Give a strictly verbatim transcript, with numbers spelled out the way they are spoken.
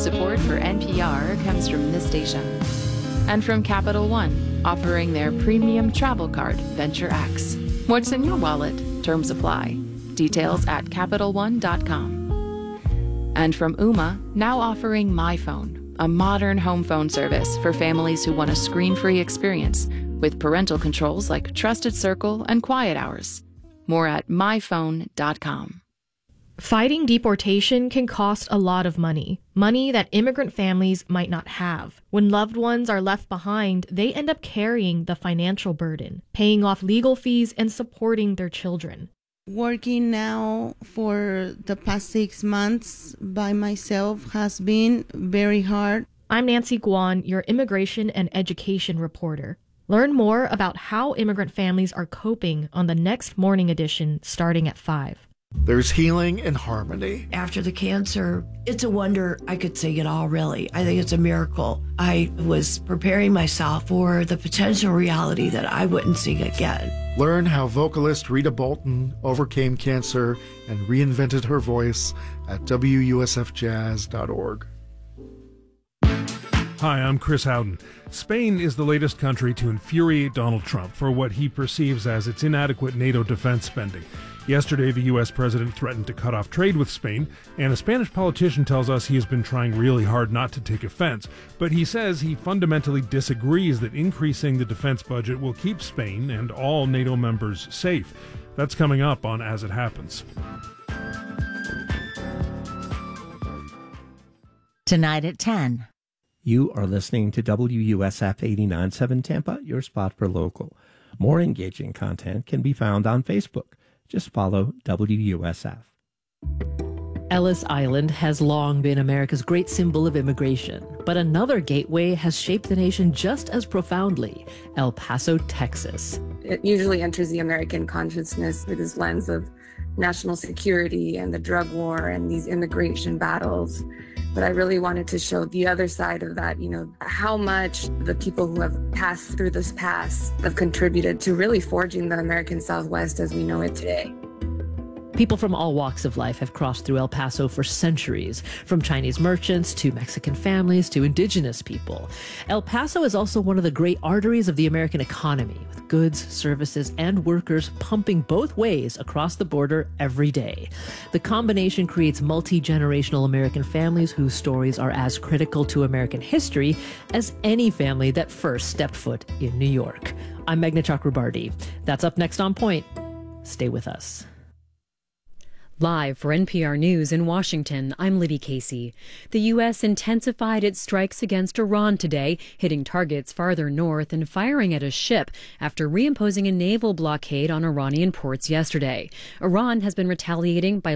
Support for N P R comes from this station. And from Capital One, offering their premium travel card, Venture X. What's in your wallet? Terms apply. Details at Capital One dot com. And from Ooma, now offering MyPhone, a modern home phone service for families who want a screen-free experience with parental controls like Trusted Circle and Quiet Hours. More at My Phone dot com. Fighting deportation can cost a lot of money, money that immigrant families might not have. When loved ones are left behind, they end up carrying the financial burden, paying off legal fees and supporting their children. Working now for the past six months by myself has been very hard. I'm Nancy Guan, your immigration and education reporter. Learn more about how immigrant families are coping on the next morning edition starting at five. There's healing and harmony. After the cancer, it's a wonder I could sing it all, really. I think it's a miracle. I was preparing myself for the potential reality that I wouldn't sing again. Learn how vocalist Rita Bolton overcame cancer and reinvented her voice at W U S F jazz dot org. Hi, I'm Chris Howden. Spain is the latest country to infuriate Donald Trump for what he perceives as its inadequate NATO defense spending. Yesterday, the U S president threatened to cut off trade with Spain, and a Spanish politician tells us he has been trying really hard not to take offense. But he says he fundamentally disagrees that increasing the defense budget will keep Spain and all NATO members safe. That's coming up on As It Happens. Tonight at ten. You are listening to W U S F eighty-nine point seven Tampa, your spot for local. More engaging content can be found on Facebook. Just follow W U S F. Ellis Island has long been America's great symbol of immigration, but another gateway has shaped the nation just as profoundly, El Paso, Texas. It usually enters the American consciousness through this lens of national security and the drug war and these immigration battles. But I really wanted to show the other side of that, you know, how much the people who have passed through this pass have contributed to really forging the American Southwest as we know it today. People from all walks of life have crossed through El Paso for centuries, from Chinese merchants to Mexican families to indigenous people. El Paso is also one of the great arteries of the American economy, with goods, services, and workers pumping both ways across the border every day. The combination creates multi-generational American families whose stories are as critical to American history as any family that first stepped foot in New York. I'm Meghna Chakrabarti. That's up next on Point. Stay with us. Live for N P R News in Washington, I'm Liddy Casey. The U S intensified its strikes against Iran today, hitting targets farther north and firing at a ship after reimposing a naval blockade on Iranian ports yesterday. Iran has been retaliating by